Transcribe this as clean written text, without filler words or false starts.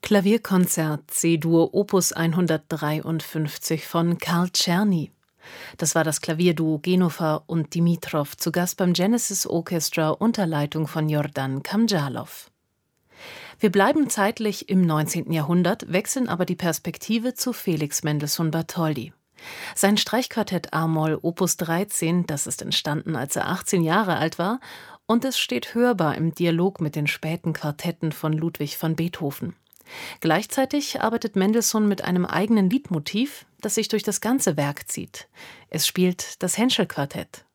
Klavierkonzert C-Dur Opus 153 von Karl Czerny. Das war das Klavierduo Genofar und Dimitrov, zu Gast beim Genesis Orchestra unter Leitung von Jordan Kamdschalow. Wir bleiben zeitlich im 19. Jahrhundert, wechseln aber die Perspektive zu Felix Mendelssohn Bartholdy. Sein Streichquartett a-Moll Opus 13, das ist entstanden, als er 18 Jahre alt war, und es steht hörbar im Dialog mit den späten Quartetten von Ludwig van Beethoven. Gleichzeitig arbeitet Mendelssohn mit einem eigenen Liedmotiv, das sich durch das ganze Werk zieht. Es spielt das Henschel-Quartett.